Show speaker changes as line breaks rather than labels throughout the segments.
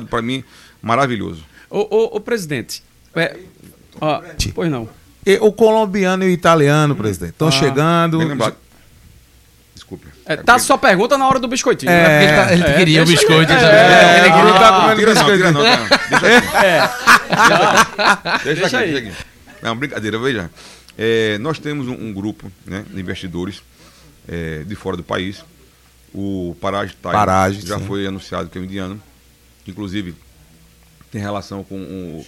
para mim, maravilhoso.
O presidente, pois não.
O colombiano e o italiano, presidente, estão chegando.
Bem lembrado. Desculpe.
Tá sua pergunta na hora do biscoitinho.
Né? Ele queria o biscoito.
Ele queria estar comendo
biscoito. Não.
Deixa aí.
Aqui. Não, brincadeira, veja. Nós temos um grupo, né, de investidores de fora do país. O Parage já foi anunciado que é um indiano. Inclusive, tem relação com o...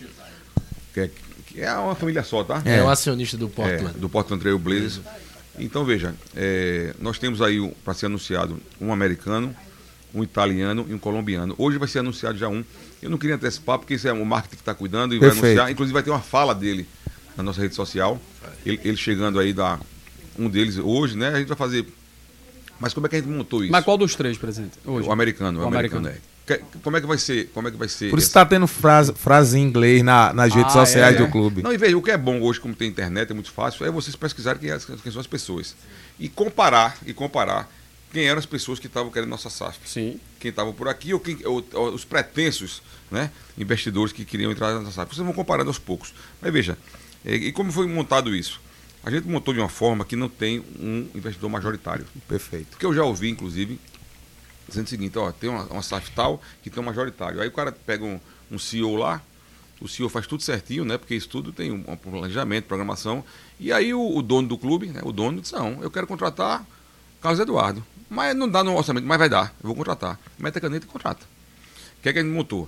Que é uma família só, tá?
É o acionista do Portland.
Do Portland Trail Blazers. Então, veja, nós temos aí, para ser anunciado, um americano, um italiano e um colombiano. Hoje vai ser anunciado já um. Eu não queria antecipar, porque isso é o marketing que está cuidando e vai anunciar. Inclusive, vai ter uma fala dele na nossa rede social. Ele chegando aí, um deles hoje, né? A gente vai fazer... Mas como é que a gente montou isso?
Mas qual dos três, presidente? Hoje?
O americano. Como é que vai ser?
Por isso está tendo frase em inglês nas redes sociais do clube.
Não, e veja, o que é bom hoje, como tem internet, é muito fácil, é vocês pesquisarem quem são as pessoas. E comparar quem eram as pessoas que estavam querendo nossa SAF.
Sim.
Quem estavam por aqui ou os pretensos, né, investidores que queriam entrar na nossa SAF. Vocês vão comparando aos poucos. Mas veja, e como foi montado isso? A gente montou de uma forma que não tem um investidor majoritário.
Perfeito.
Porque eu já ouvi, inclusive, dizendo o seguinte, tem uma SAF tal que tem um majoritário. Aí o cara pega um CEO lá, o CEO faz tudo certinho, né? Porque isso tudo tem um planejamento, programação. E aí o dono do clube, né? O dono disse, não, eu quero contratar Carlos Eduardo. Mas não dá no orçamento, mas vai dar, eu vou contratar. Mete a caneta e contrata. O que é que a gente montou?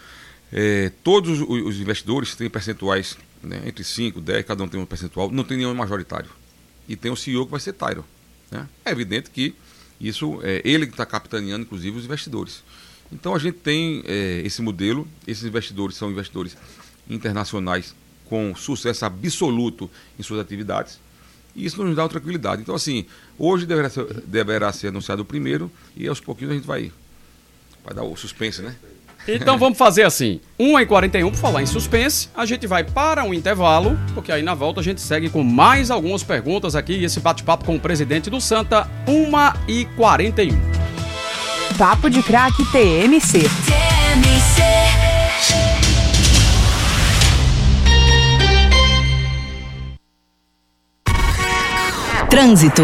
Todos os investidores têm percentuais, né, entre 5, 10, cada um tem um percentual, não tem nenhum majoritário. E tem o CEO que vai ser Tyro. Né? É evidente que isso ele que está capitaneando, inclusive, os investidores. Então a gente tem esse modelo, esses investidores são investidores internacionais com sucesso absoluto em suas atividades, e isso nos dá uma tranquilidade. Então, assim, hoje deverá ser anunciado o primeiro, e aos pouquinhos a gente vai dar o suspense, né?
Então vamos fazer assim, 1h41, por falar em suspense, a gente vai para um intervalo, porque aí na volta a gente segue com mais algumas perguntas aqui, esse bate-papo com o presidente do Santa, 1h41.
Papo de Craque TMC. Trânsito.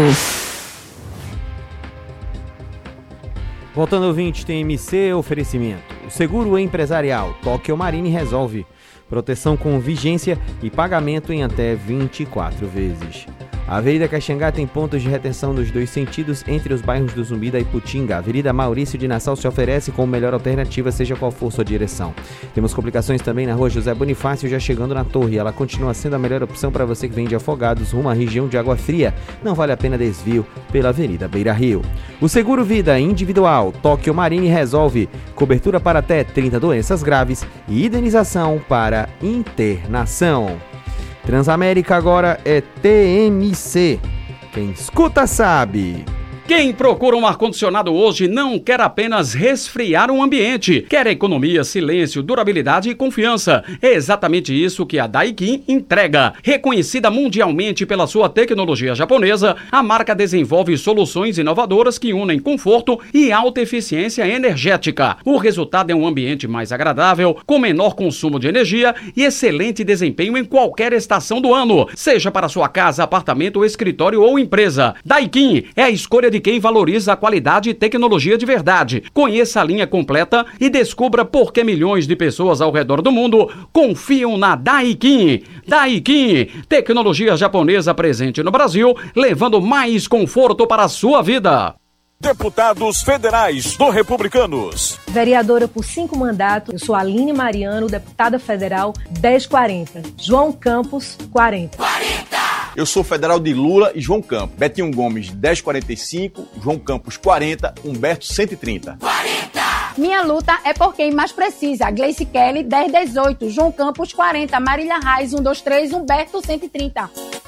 Voltando ao 20, TMC, oferecimento. O seguro empresarial Tóquio Marine resolve. Proteção com vigência e pagamento em até 24 vezes. A Avenida Caxangá tem pontos de retenção nos dois sentidos entre os bairros do Zumbi e da Iputinga. A Avenida Maurício de Nassau se oferece como melhor alternativa, seja qual for sua direção. Temos complicações também na rua José Bonifácio, já chegando na Torre. Ela continua sendo a melhor opção para você que vem de Afogados rumo à região de Água Fria. Não vale a pena desvio pela Avenida Beira Rio. O seguro vida individual Tóquio Marine resolve. Cobertura para até 30 doenças graves e indenização para internação. Transamérica agora é TMC. Quem escuta sabe.
Quem procura um ar-condicionado hoje não quer apenas resfriar um ambiente, quer economia, silêncio, durabilidade e confiança. É exatamente isso que a Daikin entrega. Reconhecida mundialmente pela sua tecnologia japonesa, a marca desenvolve soluções inovadoras que unem conforto e alta eficiência energética. O resultado é um ambiente mais agradável, com menor consumo de energia e excelente desempenho em qualquer estação do ano, seja para sua casa, apartamento, escritório ou empresa. Daikin é a escolha de quem valoriza a qualidade e tecnologia de verdade. Conheça a linha completa e descubra por que milhões de pessoas ao redor do mundo confiam na Daikin. Daikin, tecnologia japonesa presente no Brasil, levando mais conforto para a sua vida.
Deputados federais do Republicanos.
Vereadora por 5 mandatos, eu sou Aline Mariano, deputada federal 1040. João Campos, 40.
Eu sou federal de Lula e João Campos. Betinho Gomes, 1045, João Campos, 40, Humberto, 130.
Minha luta é por quem mais precisa. Gleice Kelly, 1018, João Campos, 40, Marília Reis, 123, Humberto, 130.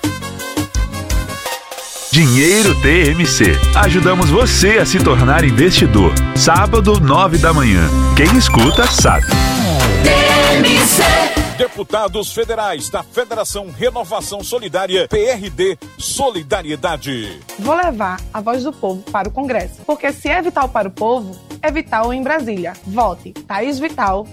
Dinheiro TMC. Ajudamos você a se tornar investidor. Sábado, 9 da manhã. Quem escuta, sabe.
TMC. Deputados federais da Federação Renovação Solidária, PRD Solidariedade.
Vou levar a voz do povo para o Congresso, porque se é vital para o povo, é vital em Brasília. Vote Thaís Vital